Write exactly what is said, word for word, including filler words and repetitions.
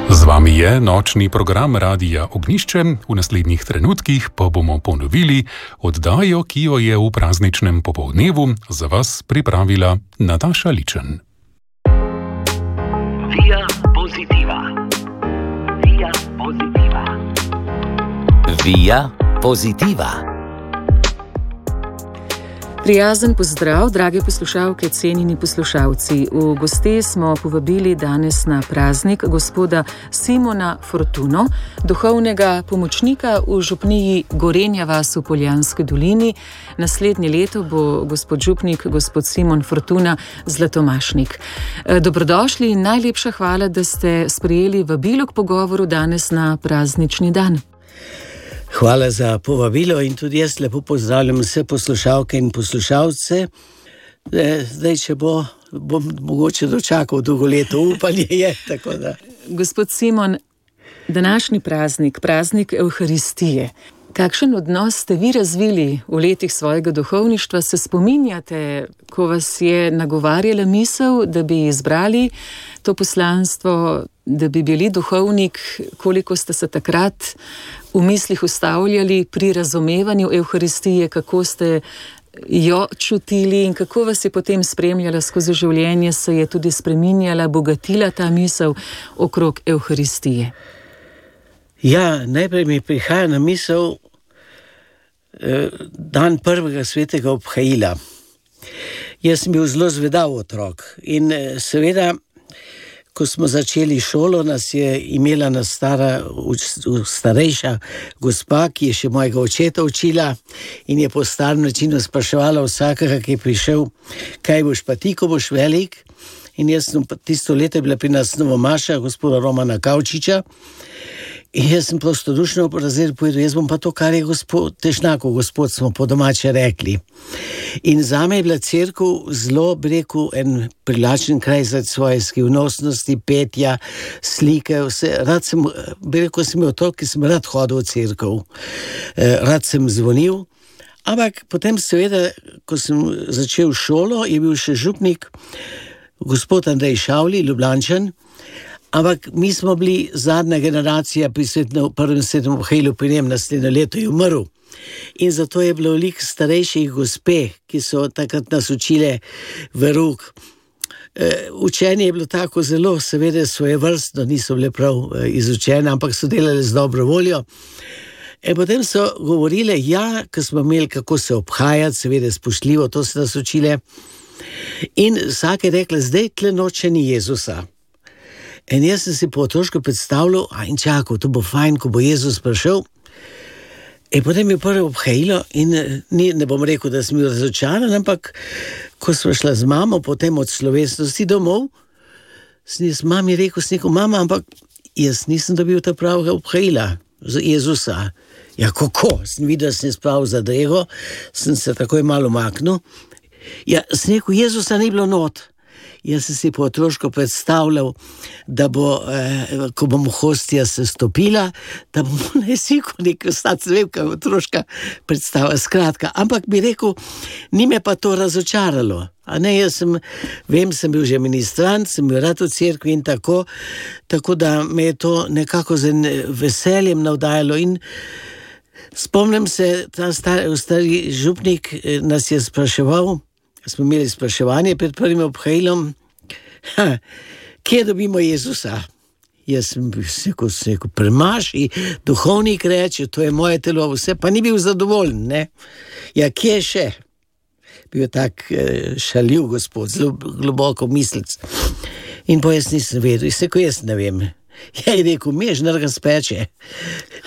Z vami je nočni program Radia Ognjišče. V naslednjih trenutkih pa bomo ponovili oddajo, ki jo je v prazničnem popoldnevu za vas pripravila Nataša Ličen. Via pozitiva. Via pozitiva. Via pozitiva. Prijazen pozdrav, drage poslušalke, cenjeni poslušalci. V goste smo povabili danes na praznik gospoda Simona Fortuno, duhovnega pomočnika v župniji Gorenja vas v Poljanski dolini. Naslednje leto bo gospod župnik, gospod Simon Fortuna, zlatomašnik. Dobrodošli in najlepša hvala, da ste sprejeli vabilo k pogovoru danes na praznični dan. Hvala za povabilo in tudi jaz lepo pozdravljam vse poslušalke in poslušalce. Zdaj, če bo, bom mogoče dočakal dolgo leto, upanje je, tako da. Gospod Simon, današnji praznik, praznik Evharistije. Kakšen odnos ste vi razvili v letih svojega duhovništva? Se spominjate, ko vas je nagovarjala misel, da bi izbrali to poslanstvo, da bi bili duhovnik, koliko ste se takrat v mislih ustavljali pri razumevanju Evharistije, kako ste jo čutili in kako vas je potem spremljala skozi življenje, se je tudi spreminjala, bogatila ta misel okrog Evharistije? Ja, najprej mi prihaja na misel eh, dan prvega svetega obhajila. Jaz sem bil zelo zvedav otrok in eh, seveda, ko smo začeli šolo, nas je imela na stara, starejša gospa, ki je še mojega očeta učila in je po starem načinu spraševala vsakega, ki je prišel, kaj boš pa ti, ko boš velik. In jaz sem tisto leto bila pri nas novomaša, gospoda Romana Kavčiča. In jaz sem prostodušno razred povedal, jaz bom pa to, kar je gospod, tešnako gospod, smo po domače rekli. In zame je bila cerkev zelo, bi rekel, en privlačen kraj za svoje skrivnostnosti, petja, slike, vse. Rad sem, bi rekel, sem imel to, ki sem rad hodil v cerkev. Rad sem zvonil, ampak potem seveda, ko sem začel šolo, je bil še župnik gospod Andrej Šavli, Ljubljančan. Ampak mi smo bili zadnja generacija pri svetnem, prvem svetnem obhajilu, pri njem naslednje leto je umrl. In zato je bilo veliko starejših gospe, ki so takrat nas učile verouk. E, učenje je bilo tako zelo, seveda svojevrstno, niso bile prav e, izučene, ampak so delali z dobro voljo. E, potem so govorile, ja, ko smo imeli kako se obhajati, seveda spoštljivo, to so nas učile. In vsake rekla, zdaj tle noče ni Jezusa. In jaz sem si po otroško predstavljal, a in čakal, to bo fajn, ko bo Jezus prišel. In potem je prvo obhajilo in ni, ne bom rekel, da sem bil razočaran, ampak ko smo šla z mamo potem od slovesnosti domov, sem jaz mami rekel, sem rekel, mama, ampak jaz nisem dobil ta pravega obhajila za Jezusa. Ja, kako? Sem videl, sem spravil za drego, sem se takoj malo maknil. Ja, sem rekel, Jezusa ni bilo not. Jaz sem si po otroško predstavljal, da bo, eh, ko bom hostija se stopila, da bomo najsiku nekaj ostati, se vem, kaj otroška predstava, skratka. Ampak bi rekel, ni me pa to razočaralo. A ne, jaz sem, vem, sem bil že ministrant, sem bil rad v cerkvi in tako, tako da me je to nekako z veseljem navdajalo. In spomnim se, ta star, stari župnik nas je spraševal, smo imeli spraševanje pred prvim obhajilom, kje dobimo Jezusa? Jaz sem rekel, rekel, premaši, duhovnik reče, to je moje telo, vse, pa ni bil zadovoljen, ne? Ja, kje še? Bil je tak šaljiv gospod, zelo globoko mislec. In pa jaz nisem vedel, vse, ko jaz ne vem. Ja, je rekel, mežnar ga speče.